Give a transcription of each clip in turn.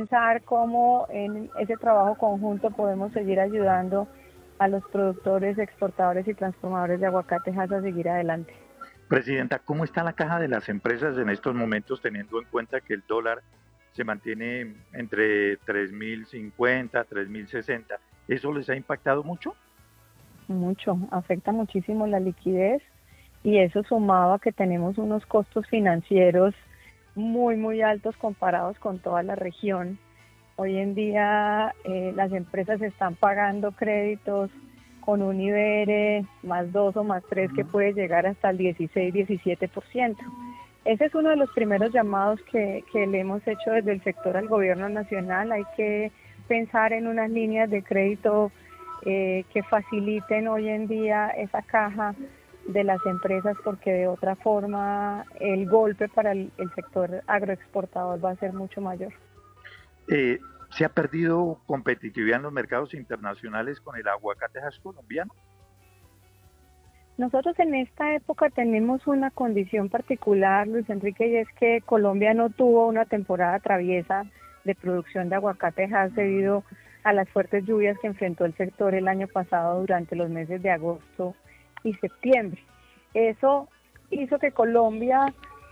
pensar cómo en ese trabajo conjunto podemos seguir ayudando a los productores, exportadores y transformadores de aguacates a seguir adelante. Presidenta, ¿cómo está la caja de las empresas en estos momentos, teniendo en cuenta que el dólar se mantiene entre 3.050, 3.060? ¿Eso les ha impactado mucho? Mucho, afecta muchísimo la liquidez y eso sumado a que tenemos unos costos financieros muy altos comparados con toda la región. Hoy en día las empresas están pagando créditos con un IBR más 2 o más 3 que puede llegar hasta el 16-17%. Ese es uno de los primeros llamados que le hemos hecho desde el sector al gobierno nacional. Hay que pensar en unas líneas de crédito que faciliten hoy en día esa caja de las empresas, porque de otra forma el golpe para el sector agroexportador va a ser mucho mayor. ¿Se ha perdido competitividad en los mercados internacionales con el aguacate hass colombiano? Nosotros en esta época tenemos una condición particular, Luis Enrique, y es que Colombia no tuvo una temporada traviesa de producción de aguacate hass debido a las fuertes lluvias que enfrentó el sector el año pasado durante los meses de agosto y septiembre. Eso hizo que Colombia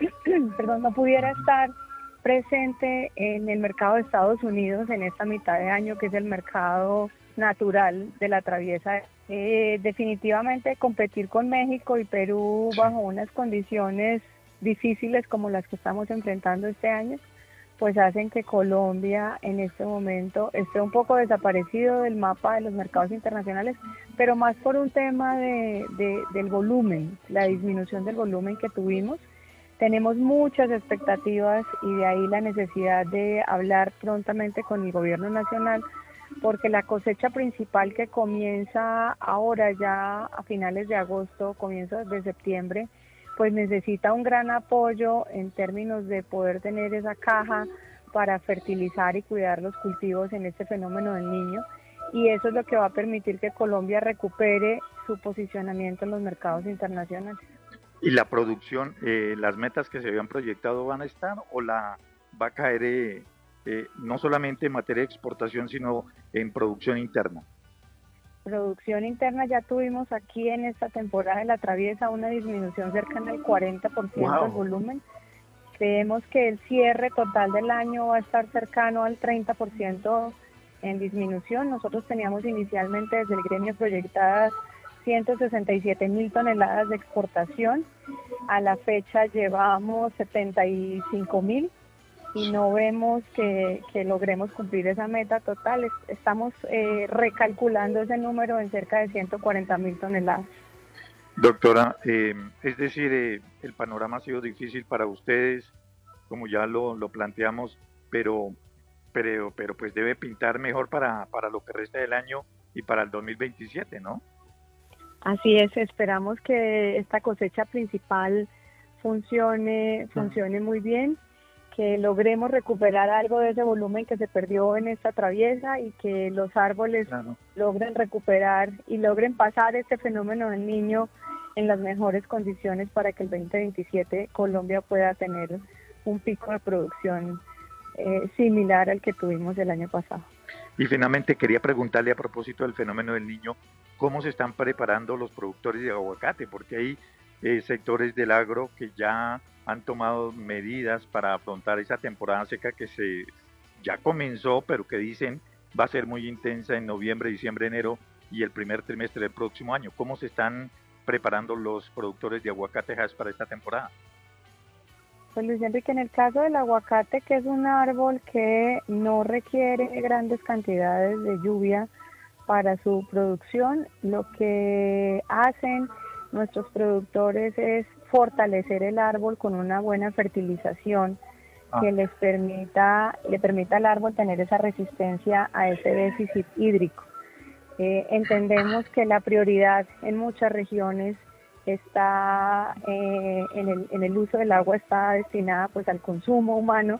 no pudiera estar presente en el mercado de Estados Unidos en esta mitad de año, que es el mercado natural de la traviesa. Definitivamente competir con México y Perú bajo unas condiciones difíciles como las que estamos enfrentando este año, pues hacen que Colombia en este momento esté un poco desaparecido del mapa de los mercados internacionales, pero más por un tema del volumen, la disminución del volumen que tuvimos. Tenemos muchas expectativas y de ahí la necesidad de hablar prontamente con el gobierno nacional, porque la cosecha principal que comienza ahora ya a finales de agosto, comienzos de septiembre, pues necesita un gran apoyo en términos de poder tener esa caja para fertilizar y cuidar los cultivos en este fenómeno del Niño, y eso es lo que va a permitir que Colombia recupere su posicionamiento en los mercados internacionales. ¿Y la producción, las metas que se habían proyectado van a estar o la va a caer no solamente en materia de exportación, sino en producción interna? Producción interna ya tuvimos aquí en esta temporada de la traviesa una disminución cercana al 40% del volumen. Creemos que el cierre total del año va a estar cercano al 30% en disminución. Nosotros teníamos inicialmente desde el gremio proyectadas 167,000 toneladas de exportación. A la fecha llevamos 75,000 y no vemos que logremos cumplir esa meta total. Estamos recalculando ese número en cerca de 140,000 toneladas. Doctora, es decir, el panorama ha sido difícil para ustedes, como ya lo planteamos, pero pues debe pintar mejor para lo que resta del año y para el 2027, ¿no? Así es, esperamos que esta cosecha principal funcione muy bien, que logremos recuperar algo de ese volumen que se perdió en esta traviesa y que los árboles logren recuperar y logren pasar este fenómeno del Niño en las mejores condiciones para que el 2027 Colombia pueda tener un pico de producción similar al que tuvimos el año pasado. Y finalmente quería preguntarle a propósito del fenómeno del Niño, ¿cómo se están preparando los productores de aguacate? Porque hay sectores del agro que ya han tomado medidas para afrontar esa temporada seca que ya comenzó, pero que dicen va a ser muy intensa en noviembre, diciembre, enero y el primer trimestre del próximo año. ¿Cómo se están preparando los productores de aguacate hass para esta temporada? Pues Luis Enrique, en el caso del aguacate, que es un árbol que no requiere grandes cantidades de lluvia para su producción, lo que hacen nuestros productores es fortalecer el árbol con una buena fertilización que le permita al árbol tener esa resistencia a ese déficit hídrico. Entendemos que la prioridad en muchas regiones está en el uso del agua, está destinada pues al consumo humano,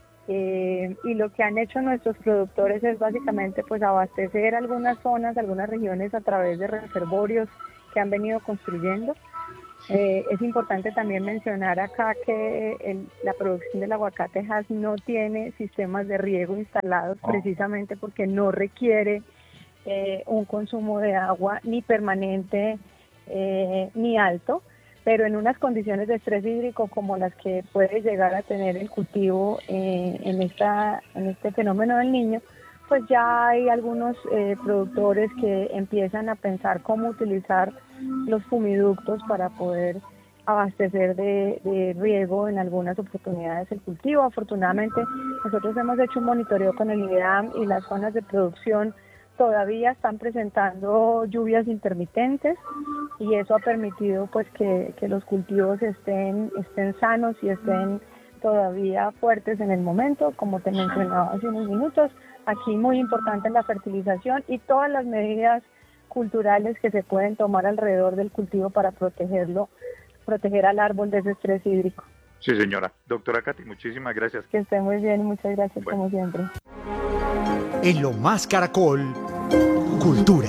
y lo que han hecho nuestros productores es básicamente pues abastecer algunas zonas, algunas regiones a través de reservorios que han venido construyendo, Es importante también mencionar acá que la producción del aguacate Hass no tiene sistemas de riego instalados precisamente porque no requiere un consumo de agua ni permanente ni alto, pero en unas condiciones de estrés hídrico como las que puede llegar a tener el cultivo en este fenómeno del Niño, pues ya hay algunos productores que empiezan a pensar cómo utilizar los fumiductos para poder abastecer de riego en algunas oportunidades el cultivo. Afortunadamente nosotros hemos hecho un monitoreo con el IDEAM y las zonas de producción todavía están presentando lluvias intermitentes y eso ha permitido pues que los cultivos estén sanos y estén todavía fuertes en el momento, como te mencionaba hace unos minutos. Aquí muy importante la fertilización y todas las medidas culturales que se pueden tomar alrededor del cultivo para proteger al árbol de ese estrés hídrico. Sí, señora. Doctora Katy, muchísimas gracias. Que esté muy bien y muchas gracias como siempre. En Lo Más Caracol, Cultura.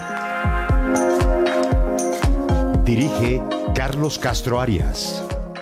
Dirige Carlos Castro Arias.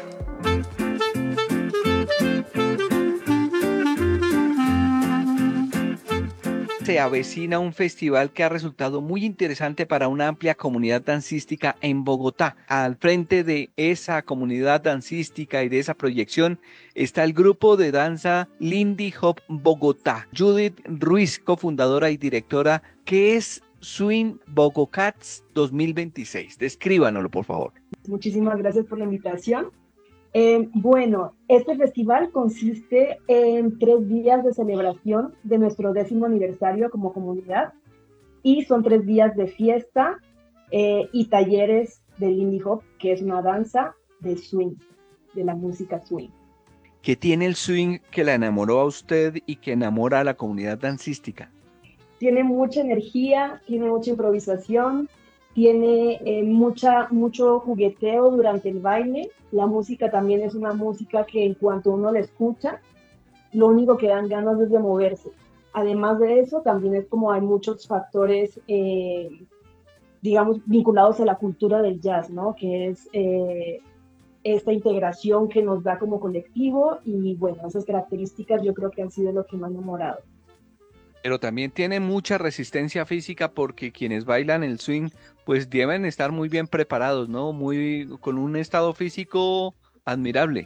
Se avecina un festival que ha resultado muy interesante para una amplia comunidad dancística en Bogotá. Al frente de esa comunidad dancística y de esa proyección está el grupo de danza Lindy Hop Bogotá. Judith Ruiz, cofundadora y directora, ¿qué es Swing Bogocats 2026? Descríbanoslo, por favor. Muchísimas gracias por la invitación. Bueno, este festival consiste en 3 días de celebración de nuestro 10º aniversario como comunidad y son 3 días de fiesta y talleres de Lindy Hop, que es una danza de swing, de la música swing. ¿Qué tiene el swing que la enamoró a usted y que enamora a la comunidad dancística? Tiene mucha energía, tiene mucha improvisación, tiene mucho jugueteo durante el baile. La música también es una música que en cuanto uno la escucha, lo único que dan ganas es de moverse. Además de eso, también es como hay muchos factores, digamos, vinculados a la cultura del jazz, ¿no? Que es esta integración que nos da como colectivo y, bueno, esas características yo creo que han sido lo que me ha enamorado. Pero también tiene mucha resistencia física porque quienes bailan el swing pues deben estar muy bien preparados, ¿no? Con un estado físico admirable.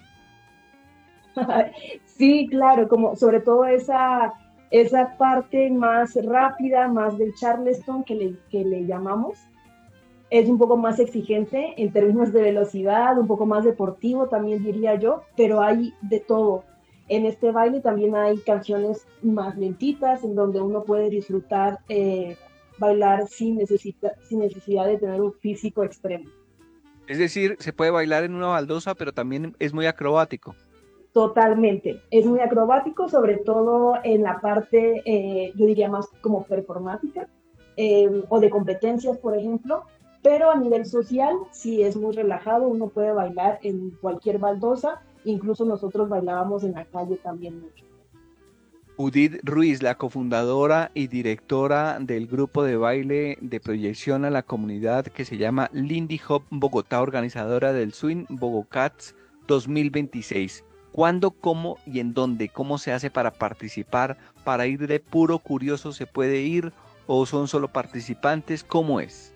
Sí, claro, como sobre todo esa parte más rápida, más del Charleston que le llamamos, es un poco más exigente en términos de velocidad, un poco más deportivo también diría yo, pero hay de todo. En este baile también hay canciones más lentitas en donde uno puede disfrutar bailar sin necesidad de tener un físico extremo. Es decir, se puede bailar en una baldosa, pero también es muy acrobático. Totalmente, es muy acrobático, sobre todo en la parte, yo diría más como performática o de competencias, por ejemplo, pero a nivel social sí es muy relajado, uno puede bailar en cualquier baldosa. Incluso nosotros bailábamos en la calle también mucho. Judith Ruiz, la cofundadora y directora del grupo de baile de proyección a la comunidad que se llama Lindy Hop Bogotá, organizadora del Swing Bogocats 2026. ¿Cuándo, cómo y en dónde? ¿Cómo se hace para participar? ¿Para ir de puro curioso se puede ir o son solo participantes? ¿Cómo es?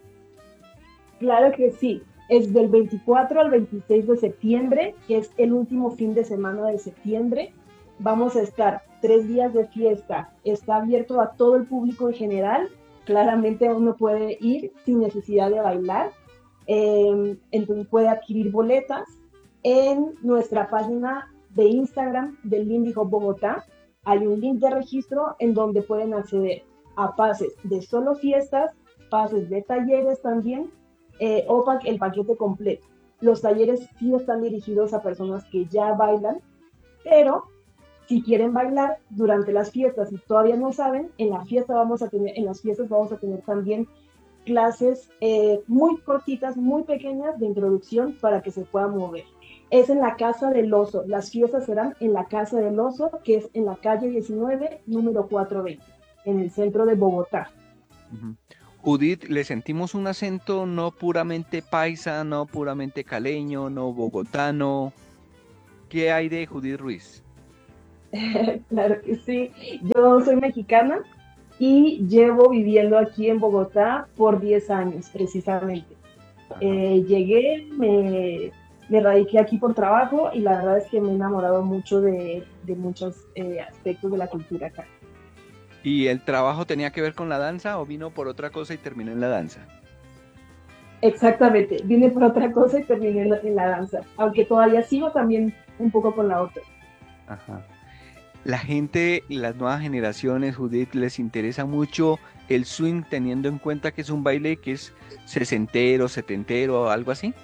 Claro que sí. Es del 24 al 26 de septiembre, que es el último fin de semana de septiembre. Vamos a estar 3 días de fiesta. Está abierto a todo el público en general. Claramente uno puede ir sin necesidad de bailar. Entonces puede adquirir boletas en nuestra página de Instagram del Lindy Hop Bogotá. Hay un link de registro en donde pueden acceder a pases de solo fiestas, pases de talleres también, o el paquete completo. Los talleres sí están dirigidos a personas que ya bailan, pero si quieren bailar durante las fiestas y todavía no saben, en las fiestas vamos a tener también clases muy cortitas, muy pequeñas de introducción para que se puedan mover. Es en la Casa del Oso. Las fiestas serán en la Casa del Oso, que es en la calle 19, número 420, en el centro de Bogotá. Judith, le sentimos un acento no puramente paisa, no puramente caleño, no bogotano. ¿Qué hay de Judith Ruiz? Claro que sí. Yo soy mexicana y llevo viviendo aquí en Bogotá por 10 años precisamente. Llegué, me radiqué aquí por trabajo y la verdad es que me he enamorado mucho de muchos aspectos de la cultura acá. ¿Y el trabajo tenía que ver con la danza o vino por otra cosa y terminó en la danza? Exactamente, vine por otra cosa y terminé en la danza, aunque todavía sigo también un poco con la otra. Ajá. La gente, las nuevas generaciones, Judith, les interesa mucho el swing, teniendo en cuenta que es un baile que es sesentero, setentero o algo así.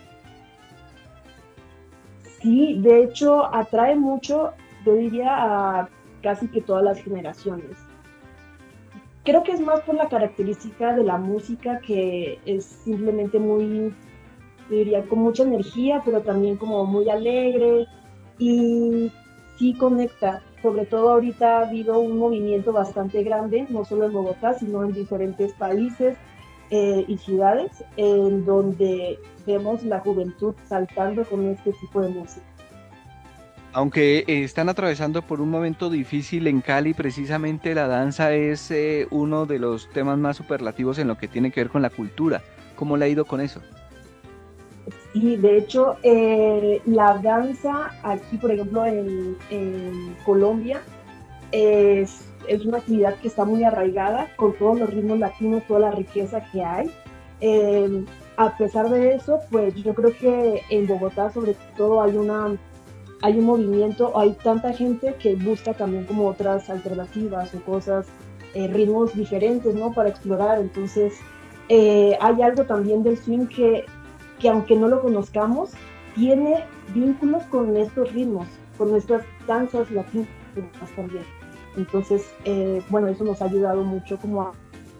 Sí, de hecho atrae mucho, yo diría, a casi que todas las generaciones. Creo que es más por la característica de la música que es simplemente muy, yo diría, con mucha energía, pero también como muy alegre y sí conecta. Sobre todo ahorita ha habido un movimiento bastante grande, no solo en Bogotá, sino en diferentes países y ciudades, en donde vemos la juventud saltando con este tipo de música. Aunque están atravesando por un momento difícil en Cali, precisamente la danza es uno de los temas más superlativos en lo que tiene que ver con la cultura. ¿Cómo le ha ido con eso? Sí, de hecho, la danza aquí, por ejemplo, en Colombia, es una actividad que está muy arraigada con todos los ritmos latinos, toda la riqueza que hay. A pesar de eso, pues yo creo que en Bogotá, sobre todo, hay un movimiento, hay tanta gente que busca también como otras alternativas o cosas, ritmos diferentes, ¿no? Para explorar. Entonces, hay algo también del swing que aunque no lo conozcamos, tiene vínculos con estos ritmos, con nuestras danzas latinas también. Entonces, bueno, eso nos ha ayudado mucho como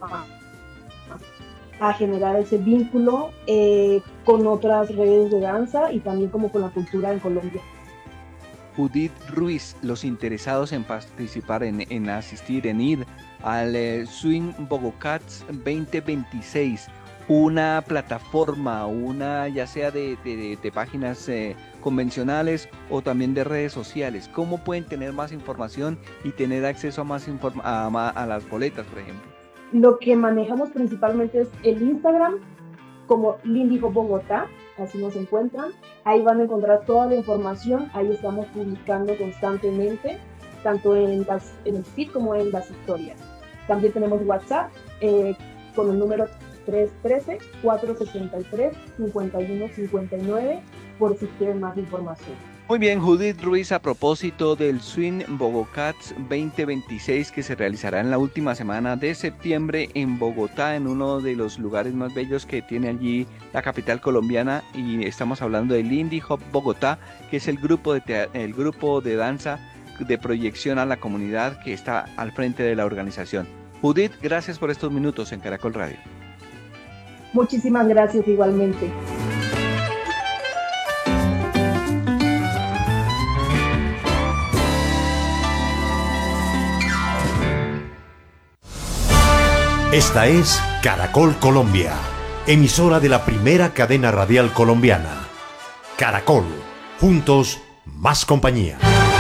a generar ese vínculo con otras redes de danza y también como con la cultura en Colombia. Judith Ruiz, los interesados en participar, en asistir, en ir al Swing Bogocats 2026, una plataforma, una ya sea de páginas convencionales o también de redes sociales. ¿Cómo pueden tener más información y tener acceso a a las boletas, por ejemplo? Lo que manejamos principalmente es el Instagram como Lindy Hop Bogotá, así nos encuentran. Ahí van a encontrar toda la información, ahí estamos publicando constantemente, tanto en el feed como en las historias. También tenemos WhatsApp con el número 313-463-5159 por si quieren más información. Muy bien, Judith Ruiz, a propósito del Swing Bogocats 2026 que se realizará en la última semana de septiembre en Bogotá, en uno de los lugares más bellos que tiene allí la capital colombiana, y estamos hablando de Lindy Hop Bogotá, que es el grupo de danza de proyección a la comunidad que está al frente de la organización. Judith, gracias por estos minutos en Caracol Radio. Muchísimas gracias igualmente. Esta es Caracol Colombia, emisora de la primera cadena radial colombiana. Caracol, juntos, más compañía.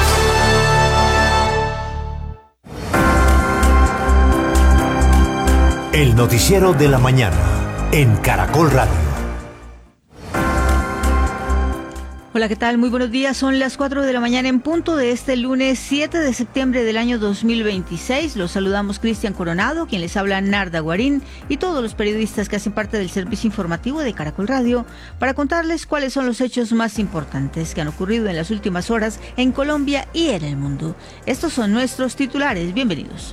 El noticiero de la mañana en Caracol Radio. Hola, ¿qué tal? Muy buenos días. Son las 4 de la mañana en punto de este lunes 7 de septiembre del año 2026. Los saludamos Cristian Coronado, quien les habla Narda Guarín, y todos los periodistas que hacen parte del servicio informativo de Caracol Radio para contarles cuáles son los hechos más importantes que han ocurrido en las últimas horas en Colombia y en el mundo. Estos son nuestros titulares. Bienvenidos.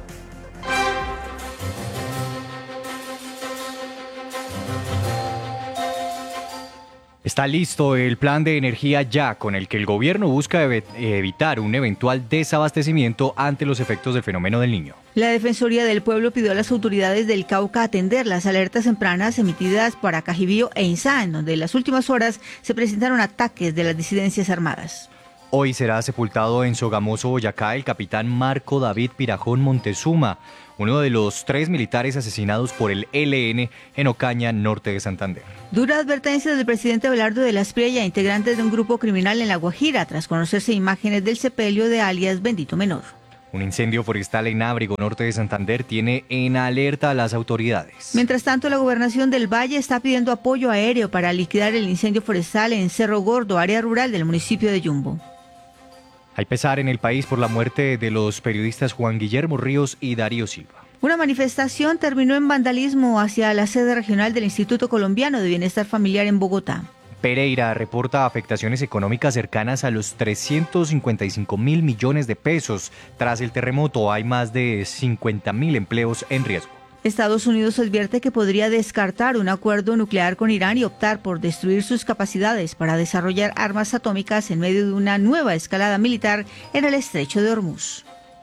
Está listo el plan de energía ya, con el que el gobierno busca evitar un eventual desabastecimiento ante los efectos del fenómeno del Niño. La Defensoría del Pueblo pidió a las autoridades del Cauca atender las alertas tempranas emitidas para Cajibío e Insá, en donde en las últimas horas se presentaron ataques de las disidencias armadas. Hoy será sepultado en Sogamoso, Boyacá, el capitán Marco David Pirajón Montezuma, uno de los 3 militares asesinados por el ELN en Ocaña, norte de Santander. Dura advertencia del presidente Abelardo de la Espriella, integrante de un grupo criminal en La Guajira, tras conocerse imágenes del sepelio de alias Bendito Menor. Un incendio forestal en Ábrigo, norte de Santander, tiene en alerta a las autoridades. Mientras tanto, la gobernación del Valle está pidiendo apoyo aéreo para liquidar el incendio forestal en Cerro Gordo, área rural del municipio de Yumbo. Hay pesar en el país por la muerte de los periodistas Juan Guillermo Ríos y Darío Silva. Una manifestación terminó en vandalismo hacia la sede regional del Instituto Colombiano de Bienestar Familiar en Bogotá. Pereira reporta afectaciones económicas cercanas a los 355.000 millones de pesos. Tras el terremoto hay más de 50.000 empleos en riesgo. Estados Unidos advierte que podría descartar un acuerdo nuclear con Irán y optar por destruir sus capacidades para desarrollar armas atómicas en medio de una nueva escalada militar en el estrecho de Hormuz.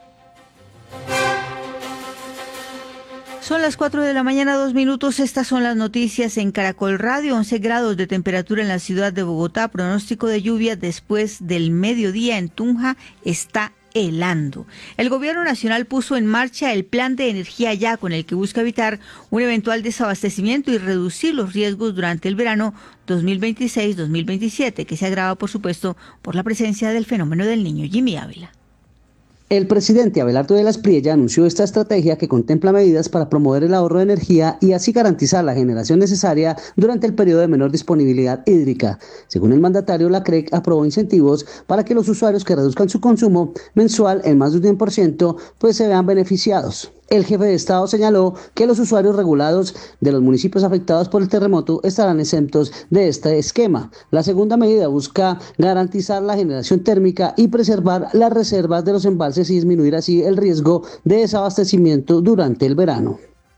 Son las 4 de la mañana, 2 minutos. Estas son las noticias en Caracol Radio. 11 grados de temperatura en la ciudad de Bogotá. Pronóstico de lluvia después del mediodía en Tunja está helando. El gobierno nacional puso en marcha el plan de energía ya, con el que busca evitar un eventual desabastecimiento y reducir los riesgos durante el verano 2026-2027, que se agrava, por supuesto, por la presencia del fenómeno del Niño. Jimmy Ávila. El presidente Abelardo de la Espriella anunció esta estrategia que contempla medidas para promover el ahorro de energía y así garantizar la generación necesaria durante el periodo de menor disponibilidad hídrica. Según el mandatario, la CREC aprobó incentivos para que los usuarios que reduzcan su consumo mensual en más de un 10%, pues se vean beneficiados. El jefe de Estado señaló que los usuarios regulados de los municipios afectados por el terremoto estarán exentos de este esquema. La segunda medida busca garantizar la generación térmica y preservar las reservas de los embalses y disminuir así el riesgo de desabastecimiento durante el verano.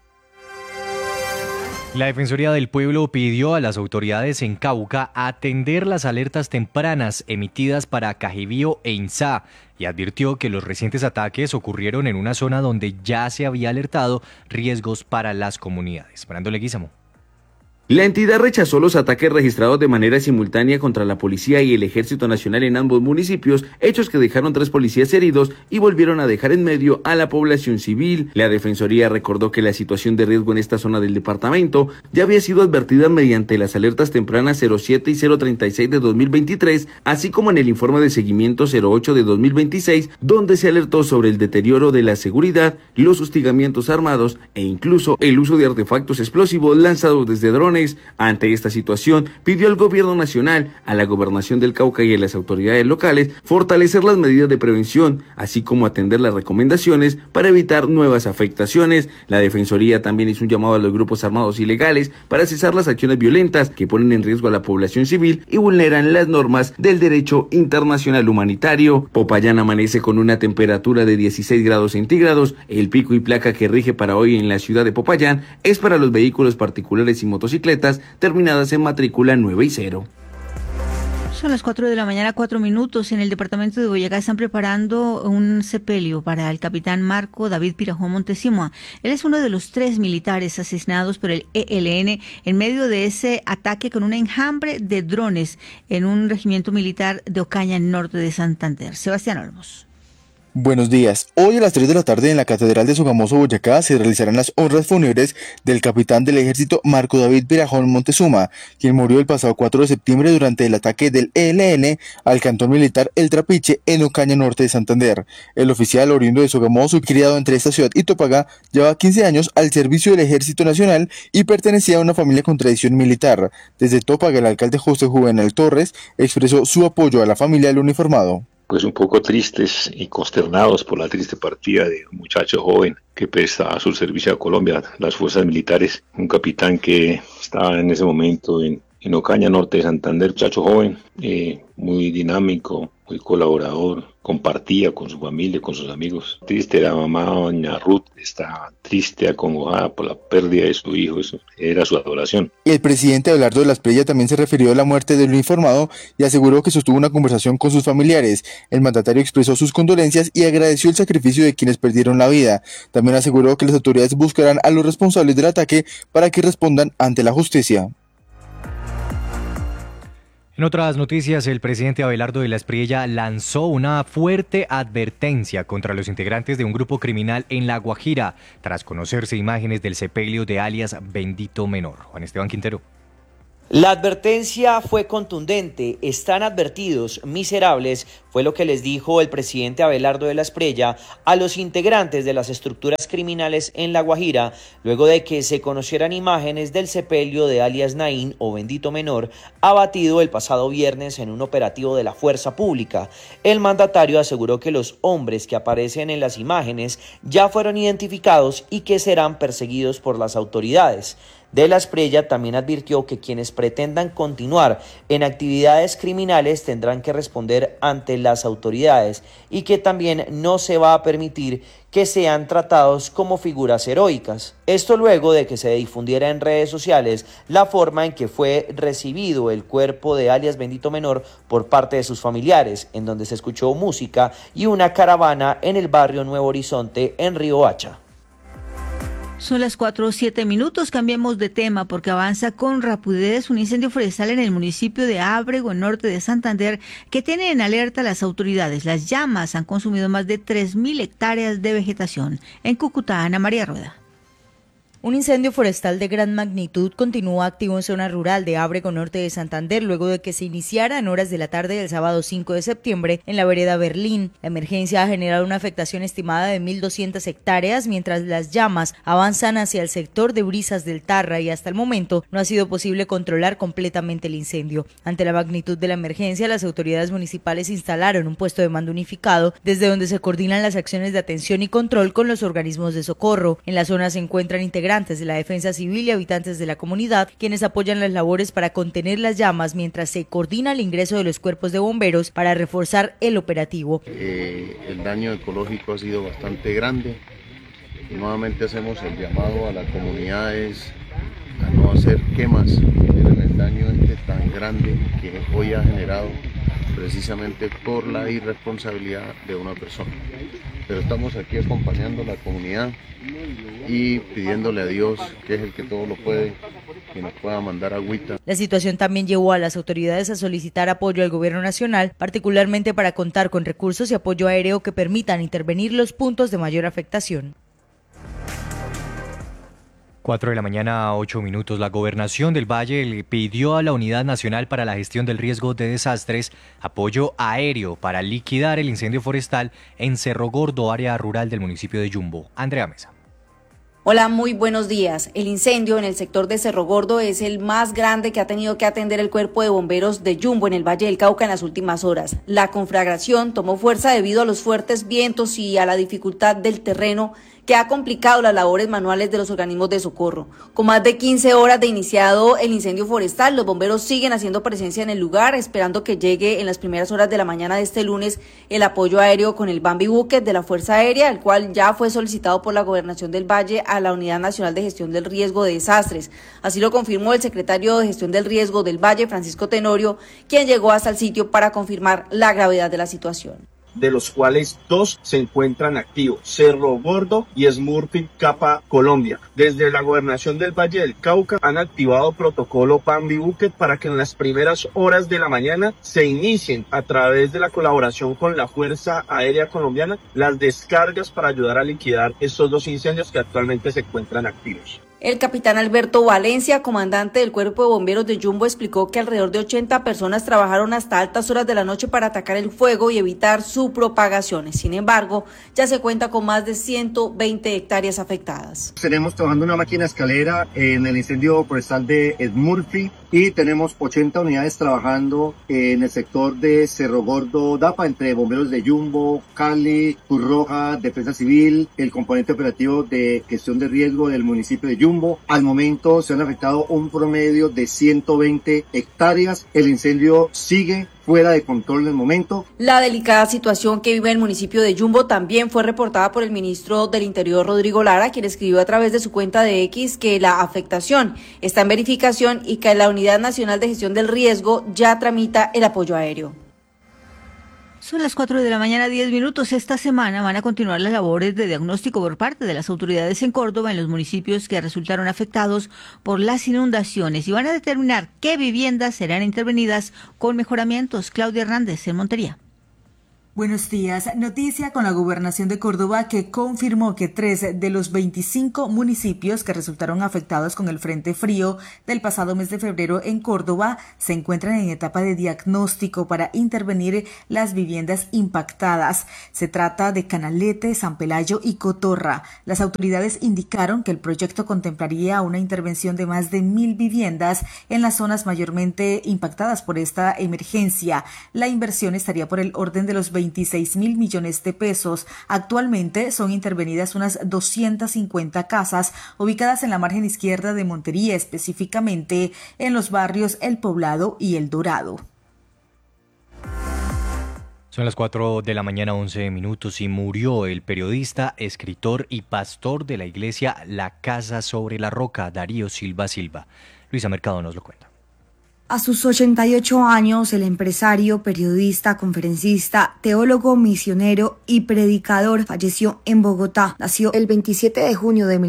La Defensoría del Pueblo pidió a las autoridades en Cauca atender las alertas tempranas emitidas para Cajibío e Insá y advirtió que los recientes ataques ocurrieron en una zona donde ya se había alertado riesgos para las comunidades. Fernando Leguízamo. La entidad rechazó los ataques registrados de manera simultánea contra la policía y el Ejército Nacional en ambos municipios, hechos que dejaron 3 policías heridos y volvieron a dejar en medio a la población civil. La Defensoría recordó que la situación de riesgo en esta zona del departamento ya había sido advertida mediante las alertas tempranas 07 y 036 de 2023, así como en el informe de seguimiento 08 de 2026, donde se alertó sobre el deterioro de la seguridad, los hostigamientos armados e incluso el uso de artefactos explosivos lanzados desde drones. Ante esta situación, pidió al gobierno nacional, a la gobernación del Cauca y a las autoridades locales fortalecer las medidas de prevención, así como atender las recomendaciones para evitar nuevas afectaciones. La Defensoría también hizo un llamado a los grupos armados ilegales para cesar las acciones violentas que ponen en riesgo a la población civil y vulneran las normas del derecho internacional humanitario. Popayán amanece con una temperatura de 16 grados centígrados. El pico y placa que rige para hoy en la ciudad de Popayán es para los vehículos particulares y motocicletas terminadas en matrícula 9 y 0. Son las 4 de la mañana, 4 minutos. En el departamento de Boyacá están preparando un sepelio para el capitán Marco David Pirajón Montezuma. Él es uno de los 3 militares asesinados por el ELN en medio de ese ataque con un enjambre de drones en un regimiento militar de Ocaña, norte de Santander. Sebastián Olmos. Buenos días. Hoy a las 3 de la tarde en la Catedral de Sogamoso, Boyacá, se realizarán las honras fúnebres del capitán del ejército Marco David Pirajón Montezuma, quien murió el pasado 4 de septiembre durante el ataque del ELN al cantón militar El Trapiche en Ocaña, norte de Santander. El oficial oriundo de Sogamoso y criado entre esta ciudad y Topagá llevaba 15 años al servicio del Ejército Nacional y pertenecía a una familia con tradición militar. Desde Topagá, el alcalde José Juvenal Torres expresó su apoyo a la familia del uniformado. Pues un poco tristes y consternados por la triste partida de un muchacho joven que presta a su servicio a Colombia, las fuerzas militares, un capitán que estaba en ese momento en Ocaña, norte de Santander, muchacho joven, muy dinámico, muy colaborador, compartía con su familia, con sus amigos. Triste, la mamá, doña Ruth, está triste, acongojada por la pérdida de su hijo, eso era su adoración. El presidente Abelardo de la Espriella también se refirió a la muerte del uniformado y aseguró que sostuvo una conversación con sus familiares. El mandatario expresó sus condolencias y agradeció el sacrificio de quienes perdieron la vida. También aseguró que las autoridades buscarán a los responsables del ataque para que respondan ante la justicia. En otras noticias, el presidente Abelardo de la Espriella lanzó una fuerte advertencia contra los integrantes de un grupo criminal en La Guajira, tras conocerse imágenes del sepelio de alias Bendito Menor. Juan Esteban Quintero. La advertencia fue contundente. Están advertidos, miserables, fue lo que les dijo el presidente Abelardo de la Espriella a los integrantes de las estructuras criminales en La Guajira, luego de que se conocieran imágenes del sepelio de alias Naín o Bendito Menor, abatido el pasado viernes en un operativo de la Fuerza Pública. El mandatario aseguró que los hombres que aparecen en las imágenes ya fueron identificados y que serán perseguidos por las autoridades. De la Espriella también advirtió que quienes pretendan continuar en actividades criminales tendrán que responder ante las autoridades y que también no se va a permitir que sean tratados como figuras heroicas. Esto luego de que se difundiera en redes sociales la forma en que fue recibido el cuerpo de alias Bendito Menor por parte de sus familiares, en donde se escuchó música y una caravana en el barrio Nuevo Horizonte en Riohacha. Son las 4:07. Cambiamos de tema porque avanza con rapidez un incendio forestal en el municipio de Ábrego, en norte de Santander, que tiene en alerta a las autoridades. Las llamas han consumido más de 3.000 hectáreas de vegetación. En Cúcuta, Ana María Rueda. Un incendio forestal de gran magnitud continúa activo en zona rural de Ábrego, norte de Santander, luego de que se iniciara en horas de la tarde del sábado 5 de septiembre en la vereda Berlín. La emergencia ha generado una afectación estimada de 1.200 hectáreas, mientras las llamas avanzan hacia el sector de Brisas del Tarra y hasta el momento no ha sido posible controlar completamente el incendio. Ante la magnitud de la emergencia, las autoridades municipales instalaron un puesto de mando unificado desde donde se coordinan las acciones de atención y control con los organismos de socorro. En la zona se encuentran integrantes de la Defensa Civil y habitantes de la comunidad, quienes apoyan las labores para contener las llamas mientras se coordina el ingreso de los cuerpos de bomberos para reforzar el operativo. El daño ecológico ha sido bastante grande y nuevamente hacemos el llamado a las comunidades a no hacer quemas. El daño tan grande que hoy ha generado precisamente por la irresponsabilidad de una persona. Pero estamos aquí acompañando a la comunidad y pidiéndole a Dios, que es el que todo lo puede, que nos pueda mandar agüita. La situación también llevó a las autoridades a solicitar apoyo al gobierno nacional, particularmente para contar con recursos y apoyo aéreo que permitan intervenir los puntos de mayor afectación. 4:08 a.m. La Gobernación del Valle le pidió a la Unidad Nacional para la Gestión del Riesgo de Desastres apoyo aéreo para liquidar el incendio forestal en Cerro Gordo, área rural del municipio de Yumbo. Andrea Mesa. Hola, muy buenos días. El incendio en el sector de Cerro Gordo es el más grande que ha tenido que atender el cuerpo de bomberos de Yumbo en el Valle del Cauca en las últimas horas. La conflagración tomó fuerza debido a los fuertes vientos y a la dificultad del terreno que ha complicado las labores manuales de los organismos de socorro. Con más de 15 horas de iniciado el incendio forestal, los bomberos siguen haciendo presencia en el lugar, esperando que llegue en las primeras horas de la mañana de este lunes el apoyo aéreo con el Bambi Bucket de la Fuerza Aérea, el cual ya fue solicitado por la Gobernación del Valle a la Unidad Nacional de Gestión del Riesgo de Desastres. Así lo confirmó el secretario de Gestión del Riesgo del Valle, Francisco Tenorio, quien llegó hasta el sitio para confirmar la gravedad de la situación. De los cuales 2 se encuentran activos, Cerro Gordo y Smurfit Capa, Colombia. Desde la Gobernación del Valle del Cauca han activado protocolo Bambi Bucket para que en las primeras horas de la mañana se inicien a través de la colaboración con la Fuerza Aérea Colombiana las descargas para ayudar a liquidar estos 2 incendios que actualmente se encuentran activos. El capitán Alberto Valencia, comandante del Cuerpo de Bomberos de Yumbo, explicó que alrededor de 80 personas trabajaron hasta altas horas de la noche para atacar el fuego y evitar su propagación. Sin embargo, ya se cuenta con más de 120 hectáreas afectadas. Tenemos trabajando una máquina escalera en el incendio forestal de Smurfit y tenemos 80 unidades trabajando en el sector de Cerro Gordo, DAPA, entre bomberos de Yumbo, Cali, Cruz Roja, Defensa Civil, el componente operativo de gestión de riesgo del municipio de Yumbo. Al momento se han afectado un promedio de 120 hectáreas. El incendio sigue fuera de control en el momento. La delicada situación que vive el municipio de Yumbo también fue reportada por el ministro del Interior, Rodrigo Lara, quien escribió a través de su cuenta de X que la afectación está en verificación y que la Unidad Nacional de Gestión del Riesgo ya tramita el apoyo aéreo. Son las 4 de la mañana, 10 minutos. Esta semana van a continuar las labores de diagnóstico por parte de las autoridades en Córdoba en los municipios que resultaron afectados por las inundaciones y van a determinar qué viviendas serán intervenidas con mejoramientos. Claudia Hernández, en Montería. Buenos días. Noticia con la Gobernación de Córdoba que confirmó que 3 de los 25 municipios que resultaron afectados con el frente frío del pasado mes de febrero en Córdoba se encuentran en etapa de diagnóstico para intervenir las viviendas impactadas. Se trata de Canalete, San Pelayo y Cotorra. Las autoridades indicaron que el proyecto contemplaría una intervención de más de 1.000 viviendas en las zonas mayormente impactadas por esta emergencia. La inversión estaría por el orden de los 26.000 millones de pesos. Actualmente son intervenidas unas 250 casas ubicadas en la margen izquierda de Montería, específicamente en los barrios El Poblado y El Dorado. Son las 4 de la mañana, 11 minutos, y murió el periodista, escritor y pastor de la iglesia La Casa sobre la Roca, Darío Silva Silva. Luisa Mercado nos lo cuenta. A sus 88 años, el empresario, periodista, conferencista, teólogo, misionero y predicador falleció en Bogotá. Nació el 27 de junio de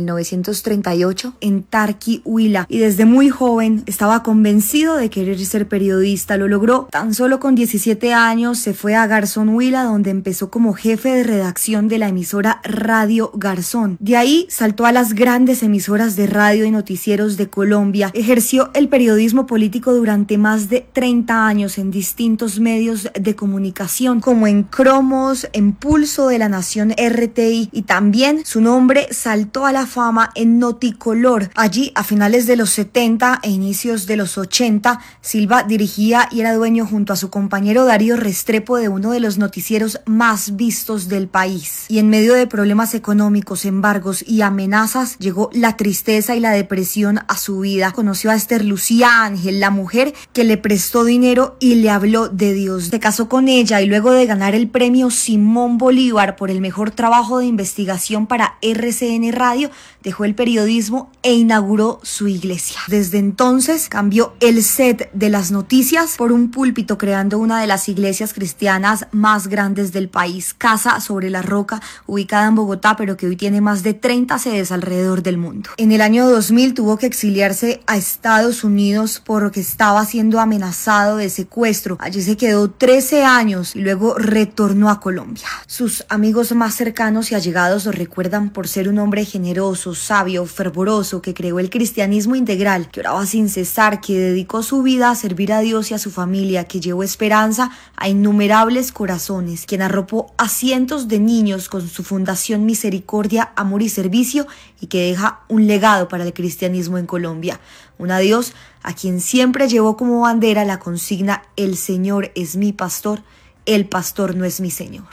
1938 en Tarqui, Huila, y desde muy joven estaba convencido de querer ser periodista. Lo logró. Tan solo con 17 años se fue a Garzón, Huila, donde empezó como jefe de redacción de la emisora Radio Garzón. De ahí saltó a las grandes emisoras de radio y noticieros de Colombia. Ejerció el periodismo político durante más de 30 años en distintos medios de comunicación, como en Cromos, en Pulso de la Nación RTI, y también su nombre saltó a la fama en Noticolor. Allí, a finales de los 70 e inicios de los 80, Silva dirigía y era dueño junto a su compañero Darío Restrepo de uno de los noticieros más vistos del país. Y en medio de problemas económicos, embargos y amenazas, llegó la tristeza y la depresión a su vida. Conoció a Esther Lucía Ángel, la mujer que le prestó dinero y le habló de Dios. Se casó con ella y luego de ganar el premio Simón Bolívar por el mejor trabajo de investigación para RCN Radio, dejó el periodismo e inauguró su iglesia. Desde entonces cambió el set de las noticias por un púlpito, creando una de las iglesias cristianas más grandes del país, Casa sobre la Roca, ubicada en Bogotá, pero que hoy tiene más de 30 sedes alrededor del mundo. En el año 2000 tuvo que exiliarse a Estados Unidos porque estaba siendo amenazado de secuestro. Allí se quedó 13 años y luego retornó a Colombia. Sus amigos más cercanos y allegados lo recuerdan por ser un hombre generoso, sabio, fervoroso, que creó el cristianismo integral, que oraba sin cesar, que dedicó su vida a servir a Dios y a su familia, que llevó esperanza a innumerables corazones, quien arropó a cientos de niños con su fundación Misericordia, Amor y Servicio, y que deja un legado para el cristianismo en Colombia. Un adiós a quien siempre llevó como bandera la consigna "El Señor es mi pastor, el pastor no es mi Señor".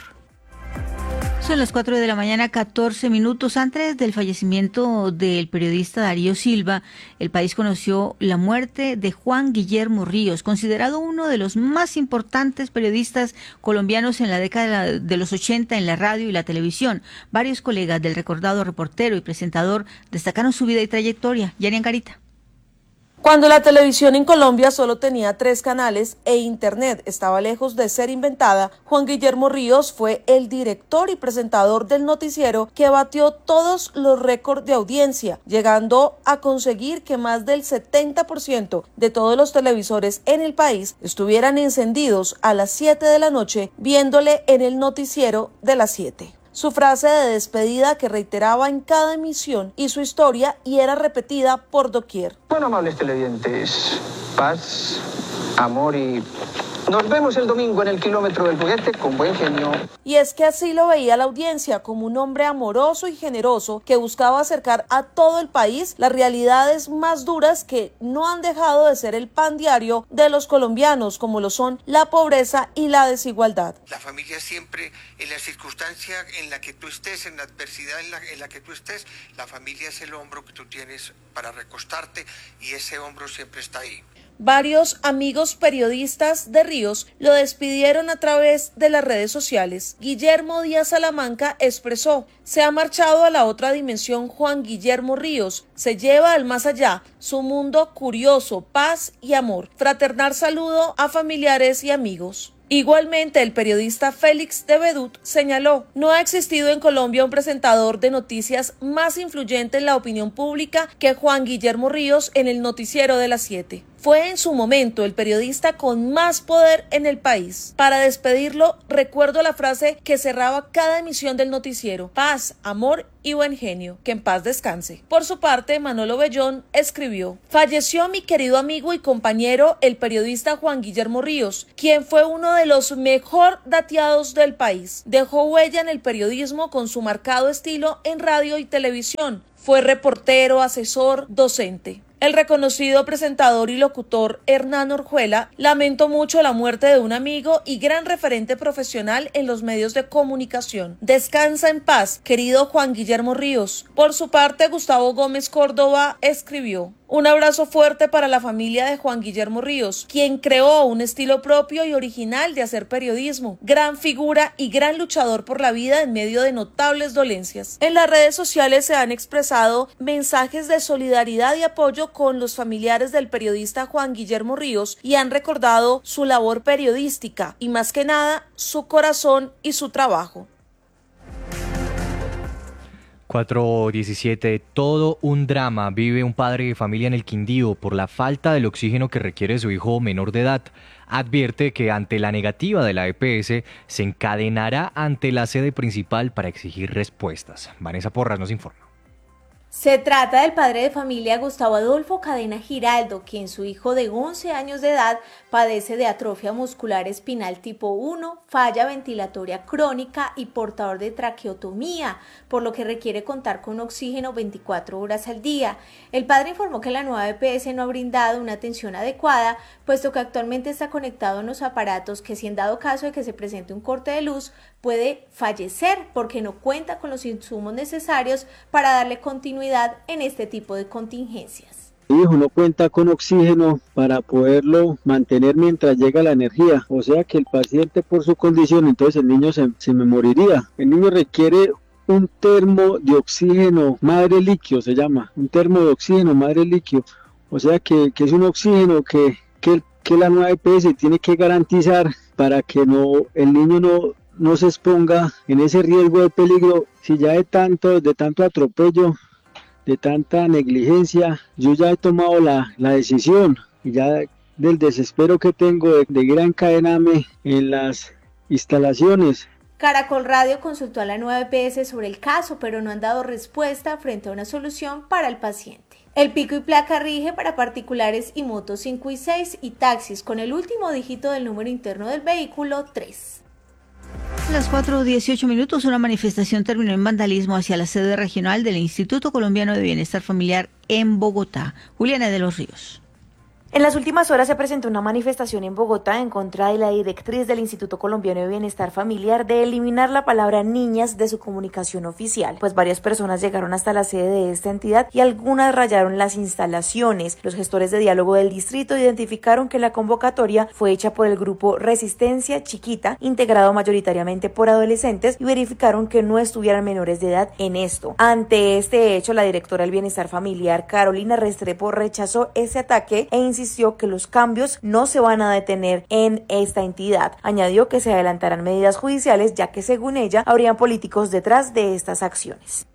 Son las 4 de la mañana, 14 minutos. Antes del fallecimiento del periodista Darío Silva, el país conoció la muerte de Juan Guillermo Ríos, considerado uno de los más importantes periodistas colombianos en la década de los 80 en la radio y la televisión. Varios colegas del recordado reportero y presentador destacaron su vida y trayectoria. Yarian Garita. Cuando la televisión en Colombia solo tenía 3 canales e Internet estaba lejos de ser inventada, Juan Guillermo Ríos fue el director y presentador del noticiero que batió todos los récords de audiencia, llegando a conseguir que más del 70% de todos los televisores en el país estuvieran encendidos a las 7 de la noche viéndole en el noticiero de las 7. Su frase de despedida que reiteraba en cada emisión y su historia y era repetida por doquier. Bueno, amables televidentes, paz, amor y nos vemos el domingo en el kilómetro del juguete con buen genio. Y es que así lo veía la audiencia, como un hombre amoroso y generoso que buscaba acercar a todo el país las realidades más duras que no han dejado de ser el pan diario de los colombianos, como lo son la pobreza y la desigualdad. La familia siempre, en la circunstancia en la que tú estés, en la adversidad en la que tú estés, la familia es el hombro que tú tienes para recostarte y ese hombro siempre está ahí. Varios amigos periodistas de Ríos lo despidieron a través de las redes sociales. Guillermo Díaz Salamanca expresó: "Se ha marchado a la otra dimensión Juan Guillermo Ríos, se lleva al más allá, su mundo curioso, paz y amor. Fraternal saludo a familiares y amigos". Igualmente, el periodista Félix de Bedut señaló: no ha existido en Colombia un presentador de noticias más influyente en la opinión pública que Juan Guillermo Ríos en el noticiero de las 7. Fue en su momento el periodista con más poder en el país. Para despedirlo, recuerdo la frase que cerraba cada emisión del noticiero: paz, amor y buen genio, que en paz descanse. Por su parte, Manolo Bellón escribió: falleció mi querido amigo y compañero, el periodista Juan Guillermo Ríos, quien fue uno de los mejor dateados del país. Dejó huella en el periodismo con su marcado estilo en radio y televisión. Fue reportero, asesor, docente. El reconocido presentador y locutor Hernán Orjuela lamentó mucho la muerte de un amigo y gran referente profesional en los medios de comunicación. Descansa en paz, querido Juan Guillermo Ríos. Por su parte, Gustavo Gómez Córdoba escribió: un abrazo fuerte para la familia de Juan Guillermo Ríos, quien creó un estilo propio y original de hacer periodismo, gran figura y gran luchador por la vida en medio de notables dolencias. En las redes sociales se han expresado mensajes de solidaridad y apoyo con los familiares del periodista Juan Guillermo Ríos y han recordado su labor periodística y, más que nada, su corazón y su trabajo. 4:17. Todo un drama vive un padre de familia en el Quindío por la falta del oxígeno que requiere su hijo menor de edad. Advierte que ante la negativa de la EPS se encadenará ante la sede principal para exigir respuestas. Vanessa Porras nos informa. Se trata del padre de familia Gustavo Adolfo Cadena Giraldo, quien su hijo de 11 años de edad padece de atrofia muscular espinal tipo 1, falla ventilatoria crónica y portador de traqueotomía, por lo que requiere contar con oxígeno 24 horas al día. El padre informó que la nueva EPS no ha brindado una atención adecuada, puesto que actualmente está conectado en los aparatos que, si en dado caso de que se presente un corte de luz, puede fallecer porque no cuenta con los insumos necesarios para darle continuidad en este tipo de contingencias. Mi hijo no cuenta con oxígeno para poderlo mantener mientras llega la energía, o sea que el paciente, por su condición, entonces el niño se me moriría. El niño requiere un termo de oxígeno madre líquido, se llama, un termo de oxígeno madre líquido, o sea que es un oxígeno que la nueva EPS tiene que garantizar para que el niño no se exponga en ese riesgo de peligro. Si ya de tanto atropello, de tanta negligencia, yo ya he tomado la decisión, y ya del desespero que tengo de ir a encadenarme en las instalaciones. Caracol Radio consultó a la nueva EPS sobre el caso, pero no han dado respuesta frente a una solución para el paciente. El pico y placa rige para particulares y motos 5 y 6 y taxis con el último dígito del número interno del vehículo 3. A las 4:18, una manifestación terminó en vandalismo hacia la sede regional del Instituto Colombiano de Bienestar Familiar en Bogotá. Juliana de los Ríos. En las últimas horas se presentó una manifestación en Bogotá en contra de la directriz del Instituto Colombiano de Bienestar Familiar de eliminar la palabra niñas de su comunicación oficial, pues varias personas llegaron hasta la sede de esta entidad y algunas rayaron las instalaciones. Los gestores de diálogo del distrito identificaron que la convocatoria fue hecha por el grupo Resistencia Chiquita, integrado mayoritariamente por adolescentes, y verificaron que no estuvieran menores de edad en esto. Ante este hecho, la directora del Bienestar Familiar, Carolina Restrepo, rechazó ese ataque e insistió que los cambios no se van a detener en esta entidad. Añadió que se adelantarán medidas judiciales, ya que según ella habrían políticos detrás de estas acciones.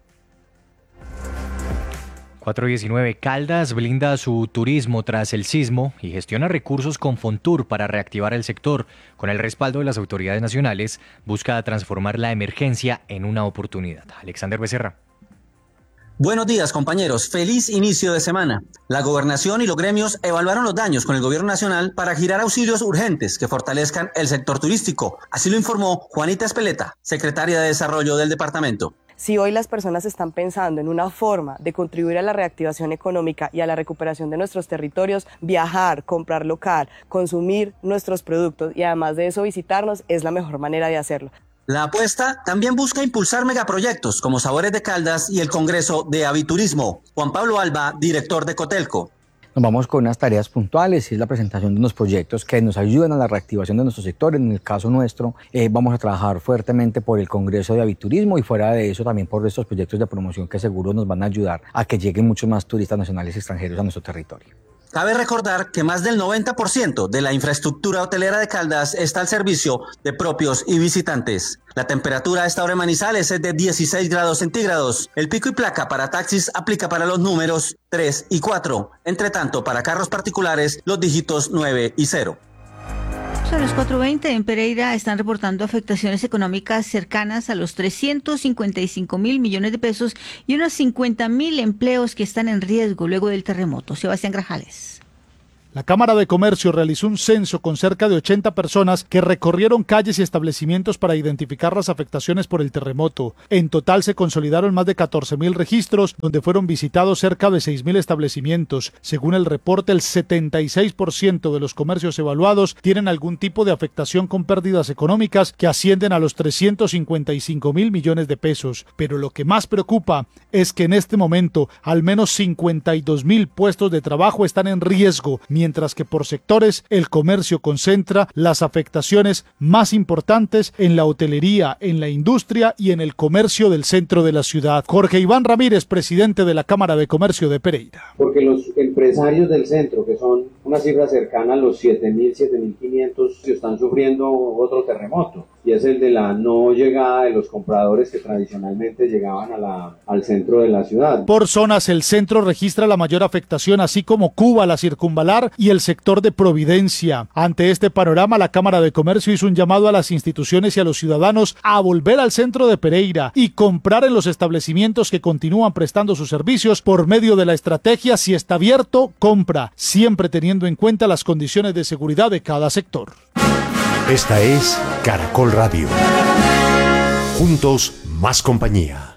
4:19. Caldas blinda su turismo tras el sismo y gestiona recursos con Fontur para reactivar el sector. Con el respaldo de las autoridades nacionales, busca transformar la emergencia en una oportunidad. Alexander Becerra. Buenos días, compañeros. Feliz inicio de semana. La gobernación y los gremios evaluaron los daños con el gobierno nacional para girar auxilios urgentes que fortalezcan el sector turístico. Así lo informó Juanita Espeleta, secretaria de Desarrollo del departamento. Si hoy las personas están pensando en una forma de contribuir a la reactivación económica y a la recuperación de nuestros territorios, viajar, comprar local, consumir nuestros productos y además de eso visitarnos, es la mejor manera de hacerlo. La apuesta también busca impulsar megaproyectos como Sabores de Caldas y el Congreso de Aviturismo. Juan Pablo Alba, director de Cotelco. Nos vamos con unas tareas puntuales y es la presentación de unos proyectos que nos ayudan a la reactivación de nuestro sector. En el caso nuestro, vamos a trabajar fuertemente por el Congreso de Aviturismo y fuera de eso también por estos proyectos de promoción que seguro nos van a ayudar a que lleguen muchos más turistas nacionales y extranjeros a nuestro territorio. Cabe recordar que más del 90% de la infraestructura hotelera de Caldas está al servicio de propios y visitantes. La temperatura a esta hora en Manizales es de 16 grados centígrados. El pico y placa para taxis aplica para los números 3 y 4. Entre tanto, para carros particulares, los dígitos 9 y 0. Son las 4:20. En Pereira están reportando afectaciones económicas cercanas a los 355.000 millones de pesos y unos 50.000 empleos que están en riesgo luego del terremoto. Sebastián Grajales. La Cámara de Comercio realizó un censo con cerca de 80 personas que recorrieron calles y establecimientos para identificar las afectaciones por el terremoto. En total se consolidaron más de 14.000 registros, donde fueron visitados cerca de 6.000 establecimientos. Según el reporte, el 76% de los comercios evaluados tienen algún tipo de afectación con pérdidas económicas que ascienden a los 355.000 millones de pesos. Pero lo que más preocupa es que en este momento al menos 52.000 puestos de trabajo están en riesgo, mientras que por sectores el comercio concentra las afectaciones más importantes en la hotelería, en la industria y en el comercio del centro de la ciudad. Jorge Iván Ramírez, presidente de la Cámara de Comercio de Pereira. Porque los empresarios del centro, que son una cifra cercana a los 7.000, 7.500, están sufriendo otro terremoto, y es el de la no llegada de los compradores que tradicionalmente llegaban al centro de la ciudad. Por zonas, el centro registra la mayor afectación, así como Cuba, la Circunvalar y el sector de Providencia. Ante este panorama, la Cámara de Comercio hizo un llamado a las instituciones y a los ciudadanos a volver al centro de Pereira y comprar en los establecimientos que continúan prestando sus servicios por medio de la estrategia "si está abierto, compra", siempre teniendo en cuenta las condiciones de seguridad de cada sector. Esta es Caracol Radio. Juntos, más compañía.